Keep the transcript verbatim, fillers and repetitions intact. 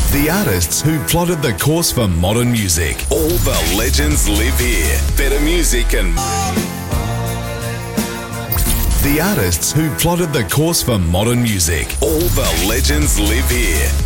The artists who plotted the course for modern music. All the legends live here. Better music and... The artists who plotted the course for modern music. All the legends live here.